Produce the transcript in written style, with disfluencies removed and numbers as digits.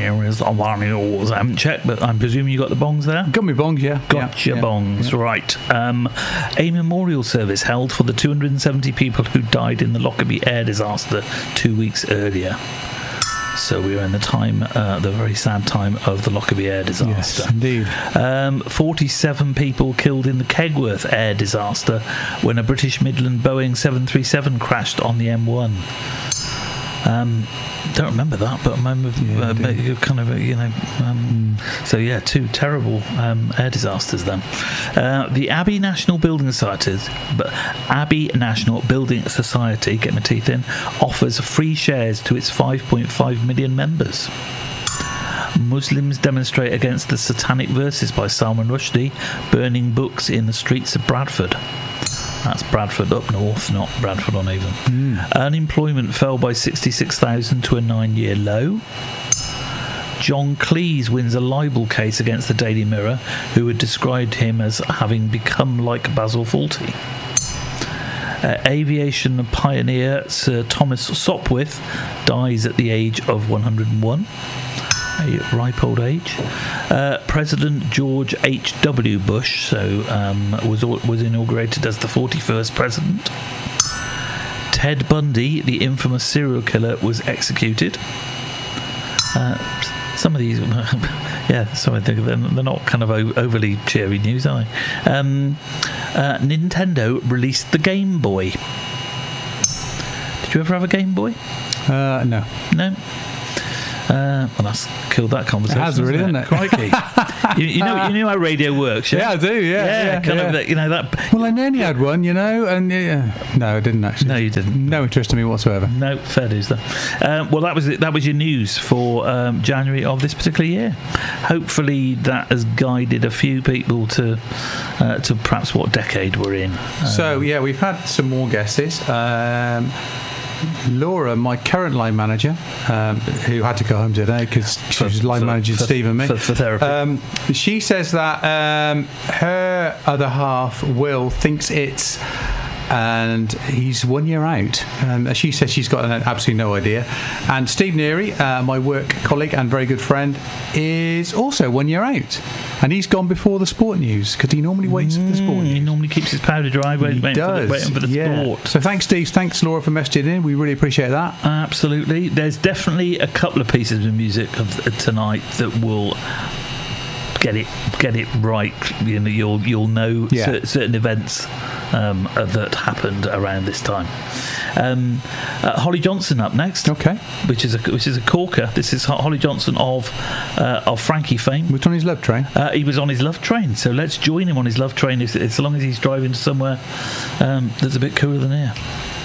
here is the one yours. I haven't checked, but I'm presuming you got the bongs there? Got me bongs, yeah. Got your bongs, right. A memorial service held for the 270 people who died in the Lockerbie air disaster 2 weeks earlier. So we were in the very sad time of the Lockerbie air disaster. Yes, indeed. 47 people killed in the Kegworth air disaster when a British Midland Boeing 737 crashed on the M1. Don't remember that, but I remember So yeah, 2 terrible air disasters then. The Abbey National Building Society, get my teeth in, offers free shares to its 5.5 million members. Muslims demonstrate against the Satanic Verses by Salman Rushdie, burning books in the streets of Bradford. That's Bradford up north, not Bradford on Avon. Unemployment fell by 66,000 to a 9-year low. John Cleese wins a libel case against the Daily Mirror, who had described him as having become like Basil Fawlty. Aviation pioneer Sir Thomas Sopwith dies at the age of 101. A ripe old age. President George H.W. Bush was inaugurated as the 41st president. Ted Bundy, the infamous serial killer, was executed. Some of these, they're not kind of overly cheery news, are they? Nintendo released the Game Boy. Did you ever have a Game Boy? No. No? Well, that's killed that conversation. It has really, hasn't it? Crikey. you know how radio works, yeah? Yeah, I do, yeah. That. Well, I nearly had one, and no, I didn't actually. No, you didn't. No interest in me whatsoever. No, fair dues though. Well, that was it. That was your news for January of this particular year. Hopefully, that has guided a few people to perhaps what decade we're in. So yeah, we've had some more guesses. Laura, my current line manager, who had to go home today because she was line managing Steve and me for therapy. She says that her other half, Will, thinks it's, and he's 1 year out. She says she's got absolutely no idea. And Steve Neary, my work colleague and very good friend, is also 1 year out. And he's gone before the sport news because he normally waits for the sport news. He normally keeps his powder dry waiting for the sport. So thanks, Steve. Thanks, Laura, for messaging in. We really appreciate that. Absolutely. There's definitely a couple of pieces of music tonight that will get it right. You'll know certain events that happened around this time. Holly Johnson up next. Okay. Which is a corker. This is Holly Johnson of Frankie fame. Was on his love train. He was on his love train. So let's join him on his love train as long as he's driving to somewhere that's a bit cooler than here.